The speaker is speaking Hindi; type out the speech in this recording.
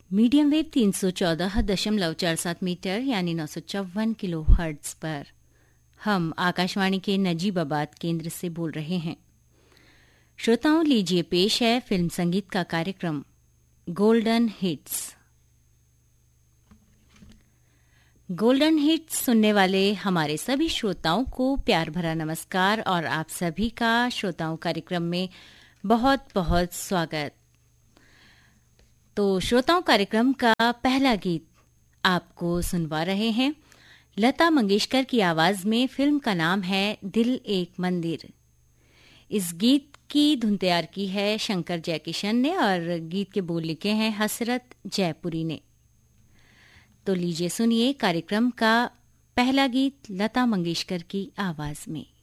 मीडियम वेव 314.47 मीटर यानी 954 किलो हर्ट्ज पर हम आकाशवाणी के नजीबाबाद केंद्र से बोल रहे हैं। श्रोताओं, लीजिए पेश है फिल्म संगीत का कार्यक्रम गोल्डन हिट्स। गोल्डन हिट्स सुनने वाले हमारे सभी श्रोताओं को प्यार भरा नमस्कार और आप सभी का श्रोताओं कार्यक्रम में बहुत बहुत स्वागत। तो श्रोताओं कार्यक्रम का पहला गीत आपको सुनवा रहे हैं लता मंगेशकर की आवाज में। फिल्म का नाम है दिल एक मंदिर। इस गीत की धुन तैयार की है शंकर जयकिशन ने और गीत के बोल लिखे हैं हसरत जयपुरी ने। तो लीजिए सुनिए कार्यक्रम का पहला गीत लता मंगेशकर की आवाज में।